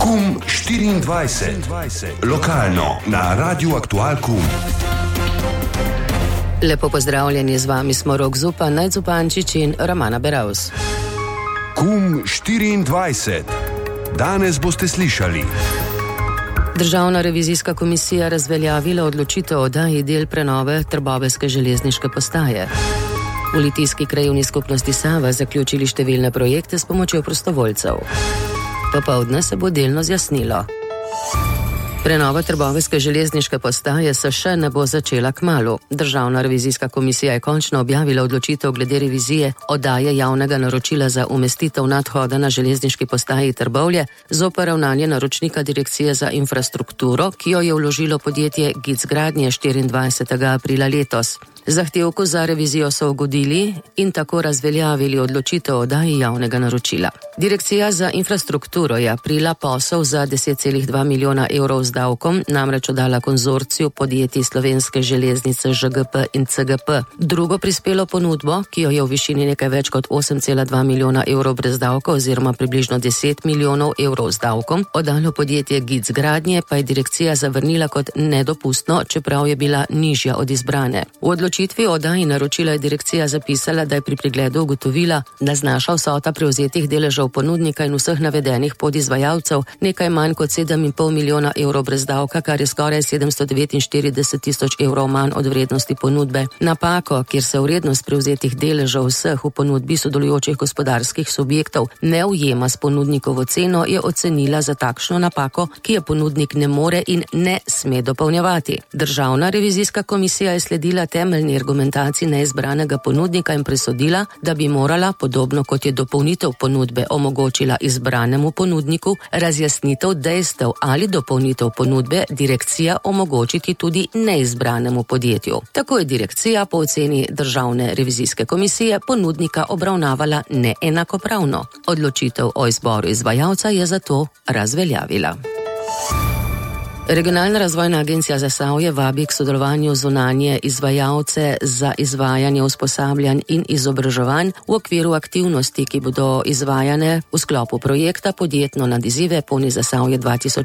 KUM 24. Lokalno na Radiu Aktual KUM. Lepo pozdravljeni, z vami smo Rok Zupan, Najd Zupančič in Romana Beravs. KUM 24. Danes boste slišali. Državna revizijska komisija razveljavila odločitev o oddaji del prenove trboveljske železniške postaje. V Litijski krajevni skupnosti Sava zaključili številne projekte s pomočjo prostovoljcev. Popoldne se bo delno zjasnilo. Prenova trboveljske železniške postaje se še ne bo začela kmalu. Državna revizijska komisija je končno objavila odločitev glede revizije oddaje javnega naročila za umestitev nadhoda na železniški postaji Trbovlje zoper ravnanje naročnika Direkcije za infrastrukturo, ki jo je vložilo podjetje GIC Gradnje 24. aprila letos. Zahtevku za revizijo so ugodili in tako razveljavili odločitev o oddaji javnega naročila. Direkcija za infrastrukturo je aprila posel za 10,2 milijona evrov z davkom namreč oddala konzorciju podjetij Slovenske železnice ŽGP in CGP. Drugo prispelo ponudbo, ki jo je v višini nekaj več kot 8,2 milijona evrov brez davka oziroma približno 10 milijonov evrov z davkom, oddalo podjetje GIC Gradnje pa je direkcija zavrnila kot nedopustno, čeprav je bila nižja od izbrane. V odločitvi o oddaji naročila je direkcija zapisala, da je pri pregledu ugotovila, da znaša vsota prevzetih deležev ponudnika in vseh navedenih podizvajalcev nekaj manj kot 7,5 milijona evrov brez davka, kar je skoraj 749 tisoč evrov manj od vrednosti ponudbe. Napako, kjer se vrednost prevzetih deležev vseh v ponudbi sodelujočih gospodarskih subjektov ne ujema s ponudnikovo ceno, je ocenila za takšno napako, ki je ponudnik ne more in ne sme dopolnjevati. Državna revizijska komisija je sledila temeljni argumentaciji neizbranega ponudnika in presodila, da bi morala, podobno kot je dopolnitev ponudbe omogočila izbranemu ponudniku, razjasnitev dejstev ali dopolnitev ponudbe direkcija omogočiti tudi neizbranemu podjetju. Tako je direkcija po oceni Državne revizijske komisije ponudnika obravnavala neenakopravno. Odločitev o izboru izvajalca je zato razveljavila. Regionalna razvojna agencija Zasavje vabi k sodelovanju zunanje izvajalce za izvajanje usposabljanj in izobraževanj v okviru aktivnosti, ki bodo izvajane v sklopu projekta Podjetno nad izzive Poni Zasavje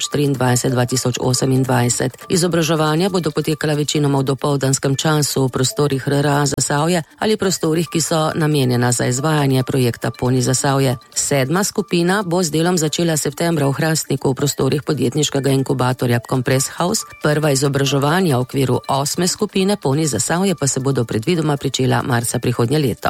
2023-2028. Izobraževanja bodo potekala večinoma v dopoldanskem času v prostorih RRA Zasavje ali prostorih, ki so namenjena za izvajanje projekta Poni Zasavje. 7. skupina bo z delom začela septembra v Hrastniku v prostorih podjetniškega inkubatorja Compress House. Prva izobraževanja v okviru 8. skupine Poni Zasavje pa se bodo predvidoma pričela marca prihodnje leto.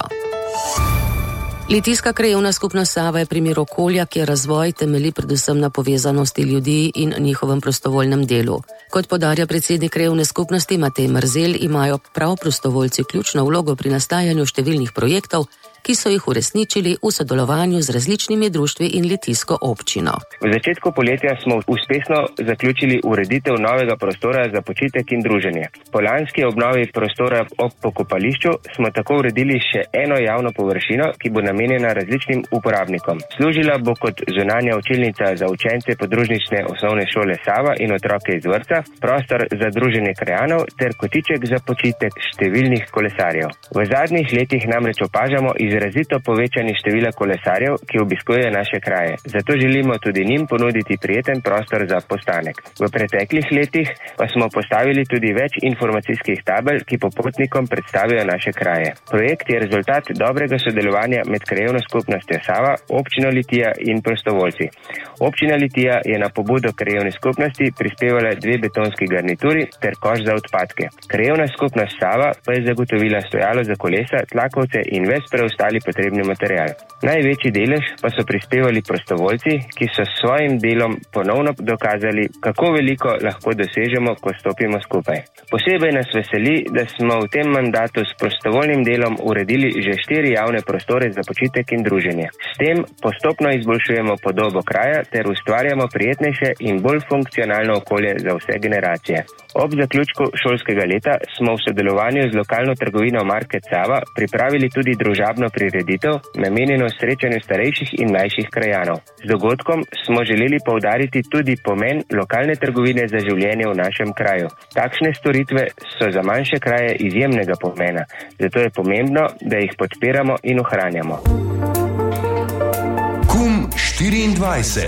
Litijska krajevna skupnost Sava je primer okolja, kjer razvoj temelji predvsem na povezanosti ljudi in njihovem prostovoljnem delu. Kot podarja predsednik krajevne skupnosti Matej Mrzel, imajo prav prostovoljci ključno vlogo pri nastajanju številnih projektov, ki so jih uresničili v sodelovanju z različnimi društvi in litijsko občino. V začetku poletja smo uspešno zaključili ureditev novega prostora za počitek in druženje. Po lanski obnovi prostora ob pokopališču smo tako uredili še eno javno površino, ki bo namenjena različnim uporabnikom. Služila bo kot zunanja učilnica za učence podružnične osnovne šole Sava in otroke iz vrtca, prostor za druženje krajanov ter kotiček za počitek številnih kolesarjev. V zadnjih letih namreč opažamo izrazito povečanje števila kolesarjev, ki obiskujejo naše kraje. Zato želimo tudi njim ponuditi prijeten prostor za postanek. V preteklih letih pa smo postavili tudi več informacijskih tabel, ki popotnikom predstavijo naše kraje. Projekt je rezultat dobrega sodelovanja med krajevno skupnostjo Sava, občino Litija in prostovoljci. Občina Litija je na pobudo krajevne skupnosti prispevala 2 betonski garnituri ter koš za odpadke. Krajevna skupnost Sava pa je zagotovila stojalo za kolesa, tlakovce in ves preostali potrebni material. Največji delež pa so prispevali prostovoljci, ki so s svojim delom ponovno dokazali, kako veliko lahko dosežemo, ko stopimo skupaj. Posebej nas veseli, da smo v tem mandatu s prostovoljnim delom uredili že 4 javne prostore za počitek in druženje. S tem postopno izboljšujemo podobo kraja ter ustvarjamo prijetnejše in bolj funkcionalno okolje za vse generacije. Ob zaključku šolskega leta smo v sodelovanju z lokalno trgovino Market Sava pripravili tudi družabno prireditev, namenjeno srečanju starejših in mlajših krajanov. Z dogodkom smo želeli poudariti tudi pomen lokalne trgovine za življenje v našem kraju. Takšne storitve so za manjše kraje izjemnega pomena, zato je pomembno, da jih podpiramo in ohranjamo. KUM 24.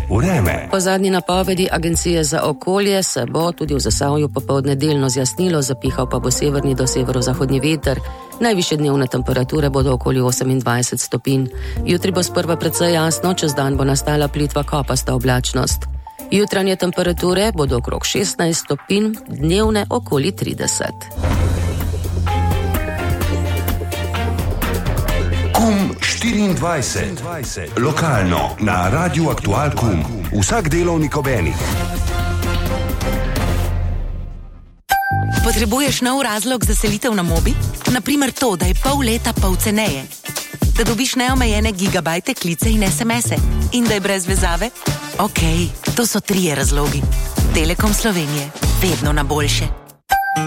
vreme. Po zadnji napovedi Agencije za okolje se bo tudi v Zasavju popoldne delno zjasnilo, zapihal pa bo severni do severozahodni veter. Najvišje dnevne temperature bodo okoli 28 stopinj. Jutri bo sprva precej jasno, čez dan bo nastala plitva kopasta oblačnost. Jutranje temperature bodo okrog 16 stopinj, dnevne okoli 30. KUM 24. Lokalno na Radiu Aktual KUM. Vsak delovnik ob enih. Potrebuješ nov razlog za selitev na Mobi? Naprimer to, da je pol leta pol ceneje. Da dobiš neomejene gigabajte, klice in SMS-e. In da je brez vezave? Okej, to so 3 razlogi. Telekom Slovenije. Vedno na boljše.